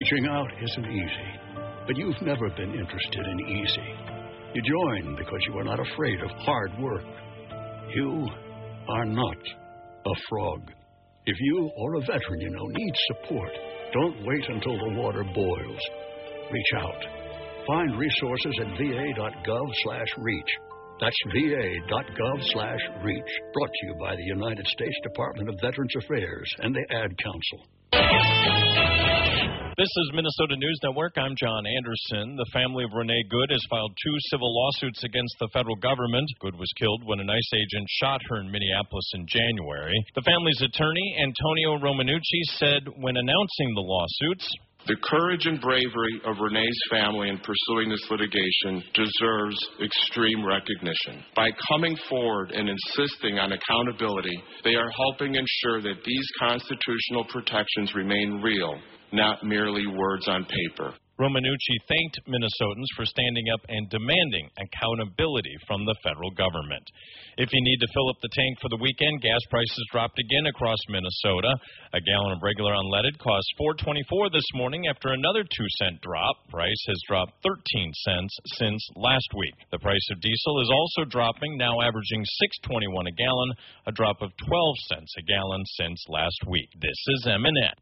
Aging out isn't easy, but you've never been interested in easy. You join because you are not afraid of hard work. You are not a frog. If you or a veteran you know needs support, don't wait until the water boils. Reach out. Find resources at va.gov/reach. That's va.gov/reach. Brought to you by the United States Department of Veterans Affairs and the Ad Council. This is Minnesota News Network. I'm John Anderson. The family of Renee Good has filed 2 civil lawsuits against the federal government. Good was killed when an ICE agent shot her in Minneapolis in January. The family's attorney, Antonio Romanucci, said when announcing the lawsuits, "The courage and bravery of Renee's family in pursuing this litigation deserves extreme recognition. By coming forward and insisting on accountability, they are helping ensure that these constitutional protections remain real, not merely words on paper." Romanucci thanked Minnesotans for standing up and demanding accountability from the federal government. If you need to fill up the tank for the weekend, gas prices dropped again across Minnesota. A gallon of regular unleaded cost $4.24 this morning after another 2-cent drop. Price has dropped 13 cents since last week. The price of diesel is also dropping, now averaging $6.21 a gallon, a drop of 12 cents a gallon since last week. This is MNN.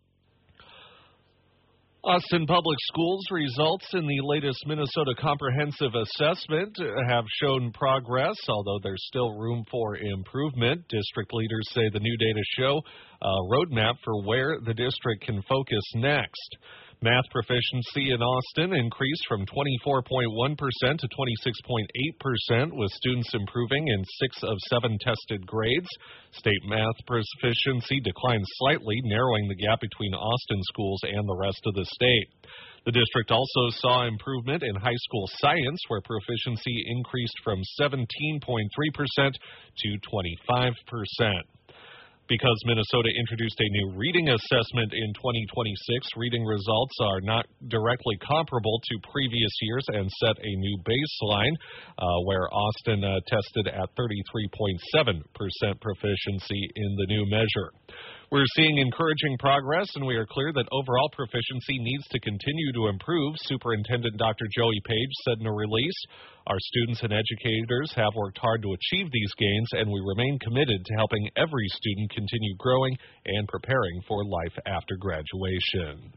Austin Public Schools results in the latest Minnesota Comprehensive Assessment have shown progress, although there's still room for improvement. District leaders say the new data show a roadmap for where the district can focus next. Math proficiency in Austin increased from 24.1% to 26.8%, with students improving in 6 of 7 tested grades. State math proficiency declined slightly, narrowing the gap between Austin schools and the rest of the state. The district also saw improvement in high school science, where proficiency increased from 17.3% to 25%. Because Minnesota introduced a new reading assessment in 2026, reading results are not directly comparable to previous years and set a new baseline, where Austin tested at 33.7% proficiency in the new measure. We're seeing encouraging progress, and we are clear that overall proficiency needs to continue to improve, Superintendent Dr. Joey Page said in a release. Our students and educators have worked hard to achieve these gains, and we remain committed to helping every student continue growing and preparing for life after graduation.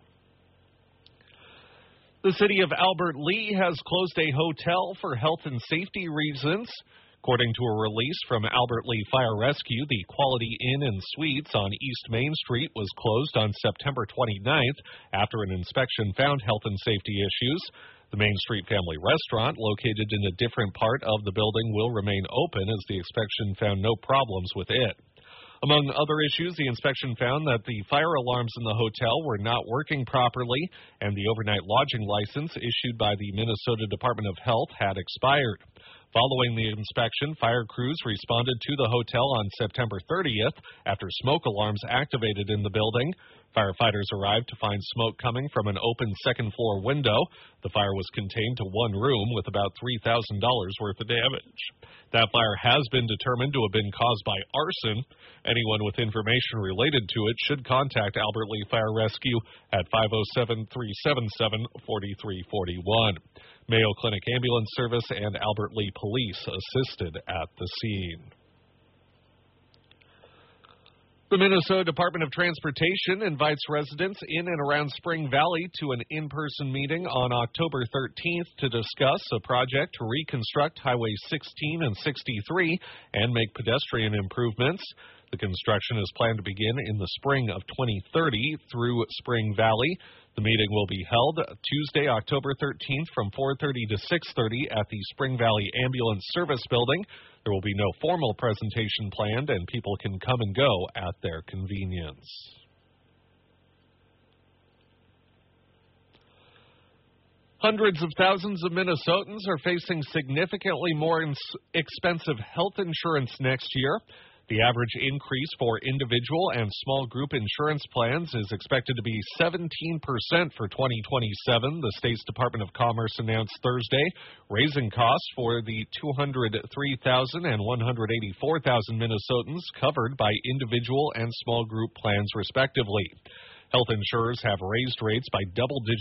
The city of Albert Lea has closed a hotel for health and safety reasons. According to a release from Albert Lea Fire Rescue, the Quality Inn and Suites on East Main Street was closed on September 29th after an inspection found health and safety issues. The Main Street Family Restaurant, located in a different part of the building, will remain open as the inspection found no problems with it. Among other issues, the inspection found that the fire alarms in the hotel were not working properly, and the overnight lodging license issued by the Minnesota Department of Health had expired. Following the inspection, fire crews responded to the hotel on September 30th after smoke alarms activated in the building. Firefighters arrived to find smoke coming from an open second-floor window. The fire was contained to one room with about $3,000 worth of damage. That fire has been determined to have been caused by arson. Anyone with information related to it should contact Albert Lea Fire Rescue at 507-377-4341. Mayo Clinic Ambulance Service and Albert Lea Police assisted at the scene. The Minnesota Department of Transportation invites residents in and around Spring Valley to an in-person meeting on October 13th to discuss a project to reconstruct Highway 16 and 63 and make pedestrian improvements. The construction is planned to begin in the spring of 2030 through Spring Valley. The meeting will be held Tuesday, October 13th from 4:30 to 6:30 at the Spring Valley Ambulance Service Building. There will be no formal presentation planned, and people can come and go at their convenience. Hundreds of thousands of Minnesotans are facing significantly more expensive health insurance next year. The average increase for individual and small group insurance plans is expected to be 17% for 2027, the state's Department of Commerce announced Thursday, raising costs for the 203,000 and 184,000 Minnesotans covered by individual and small group plans, respectively. Health insurers have raised rates by double-digit